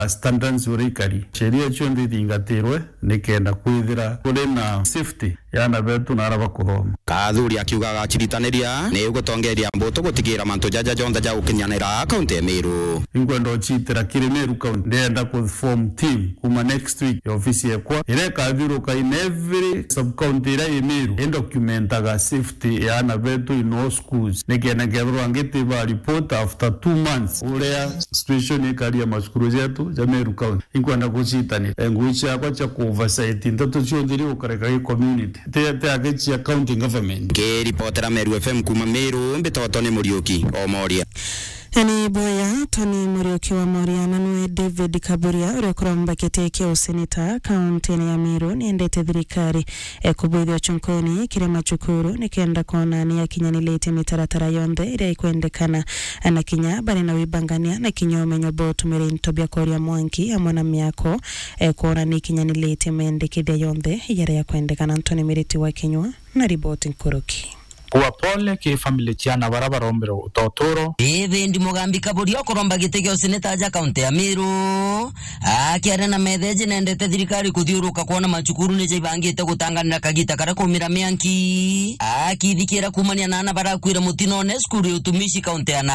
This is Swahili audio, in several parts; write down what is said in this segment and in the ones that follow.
standards urikari sheria chondi thingatirwe nikenda kwithira kuri na safety yana betu na araba kuroma kathuri akiugaga chiritanĩria nĩ ũgũtongeria mbũtũ gũtigĩra mantu jaja jonda ja ũkinyanĩra kaunti ya Meru ingwenda ochitira kiri Meru county ndenda ku form team kuma next week ya ofisi yakwa ireka thiruka in every sub county ya Meru indocumentaga safety yana betu in all schools nikenda ngerwa ngitiba report after 2 months urea situation ikaria maskuru yetu ya Meru county ingwenda kuchitani nguicha kwa cha ku oversight ndoto chondiri ukareka community te agechi county government ke reporter Meru FM kuma Meru mbitoto ni Muriuki o Moria Ani boya Tony Muriuki wa Moria nanwe David Kaburia uri kuramba keteke usenita kaunti ya Meru niendete thirikari kubwithio chunkoni kirema chukuru nikienda kona ni akinyanilete mitaratara yonde ira ikwendekana na kinya bari na wibangania na kinyome nyobo tumire intobia koria mwanki amona miako kuona ni kinyanilete mendekithia yonde yara ya kwendekana Anthony Miriti wa Kinywa na ripoti Nkuruki Kwa pole ki family chiana barabara ombero utotoro. Ndi Mugambi Kaburia okoromba gitege seneta ja kaunti ya Meru. Akiara na metheje nendete thirikari kuthiuruka kuona machukuru ne jibangite gutanganira kagita kara kumira mianki. Akithikira kumania nana barakwira mutino ne skuru utumishi kaunti ya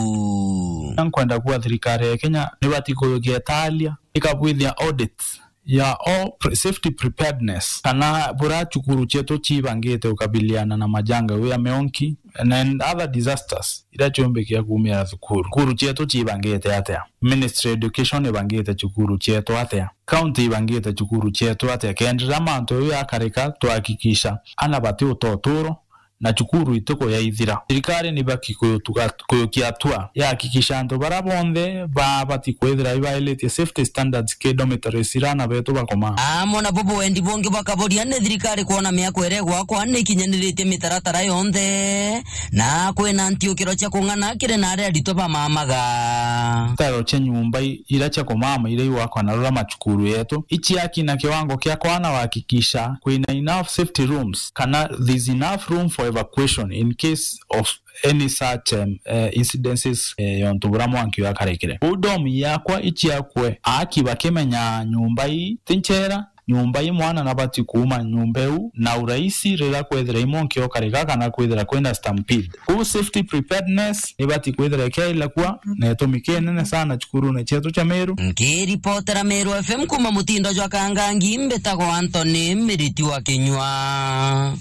Nakuru. Nkwenda kuwa thirikari ya Kenya ni batikuyogia talia ikabwithia audits ya all safety preparedness kana bura chukuru cheto chibangite ukabiliana na majanga ya meonki and other disasters ira chombe kia kumira thukuru kuru cheto chibangite atia ministry education ibangite chukuru cheto atia county ibangite chukuru cheto atia kendra manto ya karika tuhakikisha anabati utotoro na chukuru itoko ya ithira thirikari ni baki kuyokiatua ya hakikisha ndo barabonde bati kwethira violate safety standards ke dormitory sirana beto bakoma amona bobo wendi bonge bakaboria ne thirikari kuona miako eregwa kwa ne kinyanirite mitaratara yonde na kwena ntiukiro cha kungana kire na ari ditoba mamaga taro cha nyumba ira cha komama ile wako na rura machukuru yetu ichi yaki na kiwango kia kwana hakikisha kuna enough safety rooms kana there's enough room for evacuation in case of any such incidences yontubura mwanki ya karekire udomi yakwa ichi yakwe akiba kemenya nyumba hii tinchera nyumba hii mwana nabati kuuma nyumbeu na uraisi rera kwethera imonki okareka kana kwethera kwenda stampede ku safety preparedness ibati kwethera kaila kwa na tomike nene sana chukuru na chetu cha Meru ke reporter Meru FM kuma mutindo jwa kangangi mbetago Anthony Miriti wa Kinywa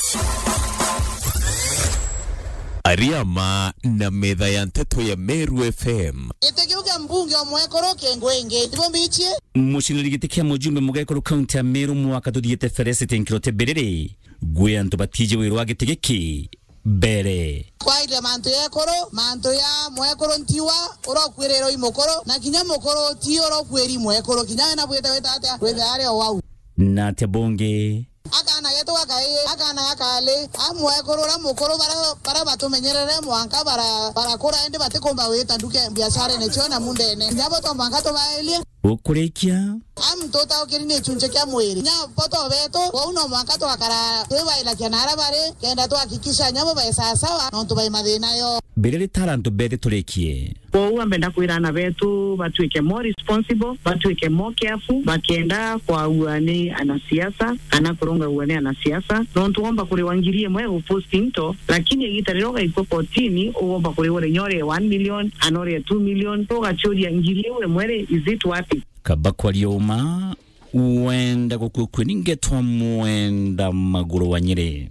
Ariama na medha ya nteto ya Meru FM. Itekiuga mbunge wa mwekoroke ngwenge ndibombichie. Mushinuri gitekia mujumbe mugekoro county ya Meru mwaka tudiete feresite nkirote berere. Gwe anto batije wirwa gitegeki bere. Kwa ile manto ya koro, manto ya mwekoro ntiwa, orokwirero imokoro na kinya mokoro ti orokweri mwekoro kinya na bweta weta ata kwenda are wau. Na tebonge akana yeto wakaye akana akale amwekorora mukoro bara batumenyerere mwanka bara kora ende batekomba weta nduke biashara ne chona mundene nyabo to mwanka to baelie okurekia mtota okirine chunche kya mwiri nya poto beto kwa uno mwanka to akara tewa ila kianara bare kenda to hakikisha nyabo ba sawa no to ba madina yo berere taranto bere turekie kwa uambenda kuirana betu batuike more responsible batuike more careful bakienda kwa uane anasiasa anakuronga uane anasiasa no tuomba kuliwangirie mwe posting to lakini igitariroga iko kotini uomba kuliwore nyore 1 million anore 2 million toga chori angiriwe mwere is it what kabakwa lioma uenda kukukwiningetwa mwenda maguru wanyire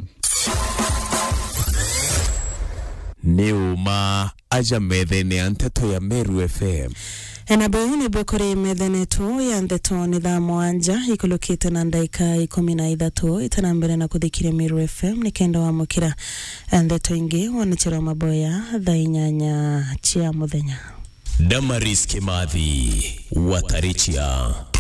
Neuma aja methene anteto ya Meru FM. Enaboni bokore medhanetu ya ndeto ni dha mwanja ikulukite na ndaika 13 itanambere na kuthikire Meru FM nikenda wa mukira ndeto ingi wanichira maboya dha inyanya chia muthenya Damaris Kimathi Watarichia.